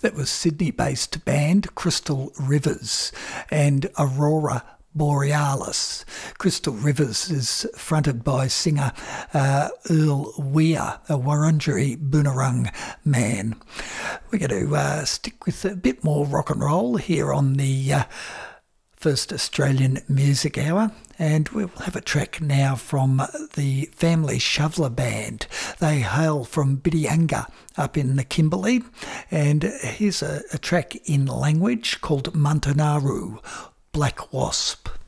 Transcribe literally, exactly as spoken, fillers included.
That was Sydney-based band Crystal Rivers and Aurora Borealis. Crystal Rivers is fronted by singer uh, Earl Weir, a Wurundjeri Boonwurrung man. We're going to uh, stick with a bit more rock and roll here on the uh, First Australian Music Hour, and we'll have a track now from the Family Shoveler Band. They hail from Bidyanga up in the Kimberley, and here's a, a track in language called Mantanaru, Black Wasp.